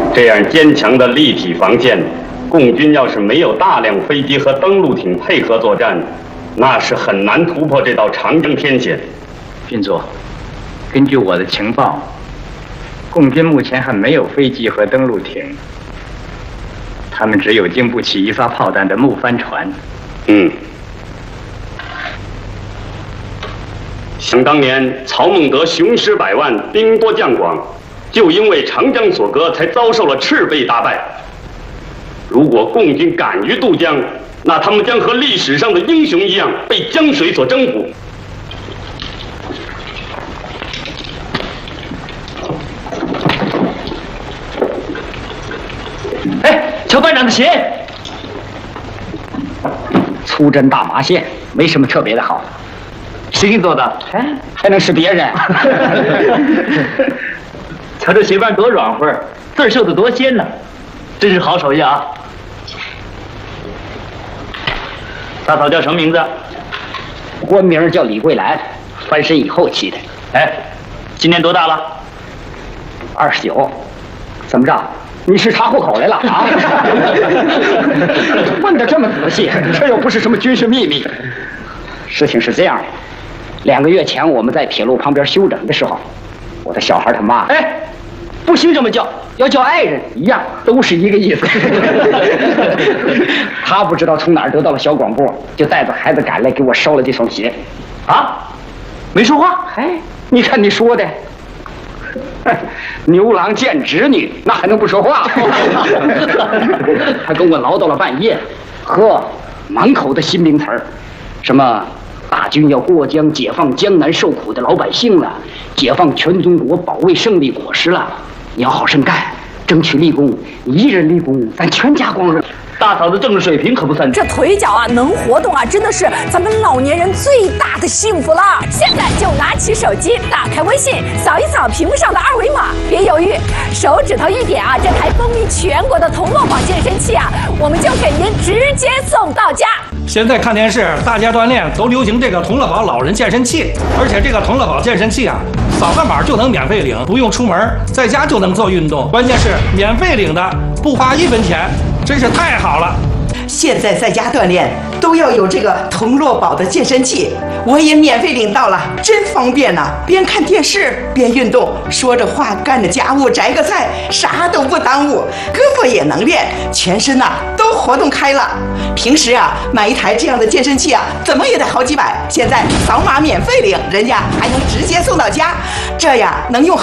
这样坚强的立体防线，共军要是没有大量飞机和登陆艇配合作战，那是很难突破这道长江天险。 军座，根据我的情报，共军目前还没有飞机和登陆艇，他们只有经不起一发炮弹的木帆船。 想当年，曹孟德雄师百万，兵多将广，就因为长江所隔，才遭受了赤背大败。如果共军敢于渡江，那他们将和历史上的英雄一样，被江水所征服。 哎，瞧班长的鞋， 粗针大麻线，没什么特别的好。 谁给你做的？ 哎，还能是别人？ 瞧这鞋帮多软和，字儿绣得多鲜呢，真是好手艺啊！大嫂叫什么名字？ 官名叫李桂兰，翻身以后起的。 哎，今年多大了 ？29。怎么着？你是查户口来了啊？问得这么仔细，这又不是什么军事秘密。事情是这样的，2个月前我们在铁路旁边休整的时候，我的小孩他妈， 哎，不行这么叫，要叫爱人一样，都是一个意思。他不知道从哪儿得到了小广播，就带着孩子赶来给我捎了这双鞋。 啊？没说话？ 哎，你看你说的。牛郎见织女，那还能不说话？他跟我唠叨了半夜，呵，满口的新名词儿，什么大军要过江，解放江南受苦的老百姓了，解放全中国，保卫胜利果实了。你要好生干，争取立功，一人立功，咱全家光荣。 大嫂子政治水平可不算低， 这腿脚啊，能活动啊，真的是咱们老年人最大的幸福了。现在就拿起手机，打开微信，扫一扫屏幕上的2维码，别犹豫，手指头一点啊，这台风靡全国的同乐宝健身器啊，我们就给您直接送到家。 现在看电视，大家锻炼都流行这个同乐宝老人健身器，而且这个同乐宝健身器啊，扫个码就能免费领，不用出门，在家就能做运动，关键是免费领的，不花1分钱。真是太好了！ 现在在家锻炼都要有这个同乐宝的健身器，我也免费领到了，真方便呐！边看电视边运动，说着话干着家务，摘个菜，啥都不耽误，胳膊也能练，全身呐都活动开了。平时啊买一台这样的健身器啊，怎么也得好几百，现在扫码免费领，人家还能直接送到家，这样能用